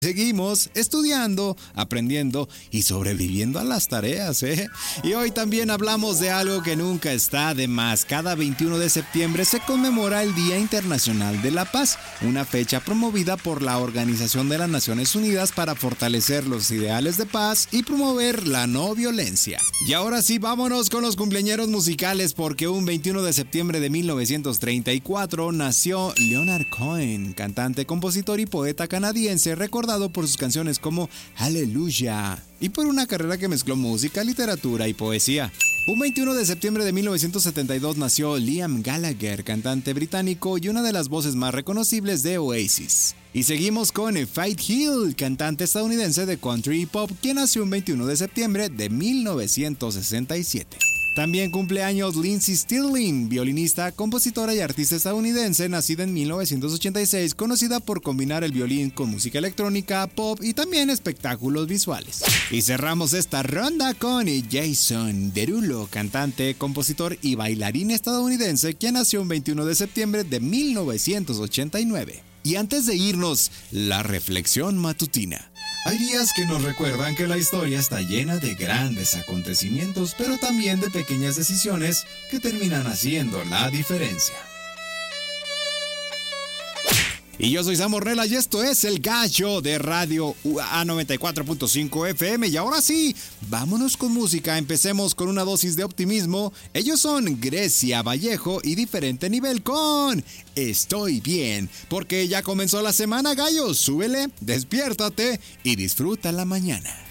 Seguimos estudiando, aprendiendo y sobreviviendo a las tareas, ¿eh? Y hoy también hablamos de algo que nunca está de más. Cada 21 de septiembre se conmemora el Día Internacional de la Paz, una fecha promovida por la Organización de las Naciones Unidas para fortalecer los ideales de paz y promover la no violencia. Y ahora sí, vámonos con los cumpleañeros musicales, porque un 21 de septiembre de 1934 nació Leonard Cohen, cantante, compositor y poeta canadiense, recordado por sus canciones como Hallelujah y por una carrera que mezcló música, literatura y poesía. Un 21 de septiembre de 1972 nació Liam Gallagher, cantante británico y una de las voces más reconocibles de Oasis. Y seguimos con Faith Hill, cantante estadounidense de country y pop, quien nació un 21 de septiembre de 1967. También cumple años Lindsey Stirling, violinista, compositora y artista estadounidense, nacida en 1986, conocida por combinar el violín con música electrónica, pop y también espectáculos visuales. Y cerramos esta ronda con Jason Derulo, cantante, compositor y bailarín estadounidense, quien nació un 21 de septiembre de 1989. Y antes de irnos, la reflexión matutina. Hay días que nos recuerdan que la historia está llena de grandes acontecimientos, pero también de pequeñas decisiones que terminan haciendo la diferencia. Y yo soy Sam Ornella y esto es El Gallo de Radio UA 94.5 FM. Y ahora sí, vámonos con música. Empecemos con una dosis de optimismo. Ellos son Grecia Vallejo y Diferente Nivel con Estoy Bien. Porque ya comenzó la semana, gallos. Súbele, despiértate y disfruta la mañana.